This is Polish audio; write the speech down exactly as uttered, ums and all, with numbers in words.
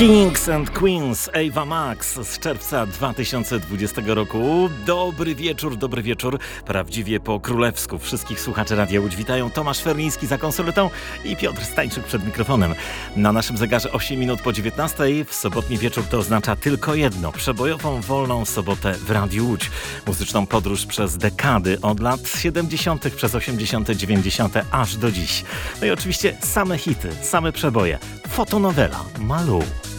Kings and Queens, Ava Max z czerwca dwa tysiące dwudziestego roku. Dobry wieczór, dobry wieczór. Prawdziwie po królewsku. Wszystkich słuchaczy Radia Łódź witają Tomasz Ferliński za konsoletą i Piotr Stańczyk przed mikrofonem. Na naszym zegarze osiem minut po dziewiętnastej. W sobotni wieczór to oznacza tylko jedno. Przebojową, wolną sobotę w Radiu Łódź. Muzyczną podróż przez dekady, od lat siedemdziesiątych przez osiemdziesiąte, dziewięćdziesiąte aż do dziś. No i oczywiście same hity, same przeboje. Fotonowela Malou.